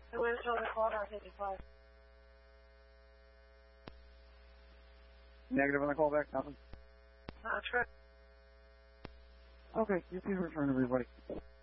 I went to the corner, 55. Negative on the callback, nothing? Trip. Okay, you can return everybody.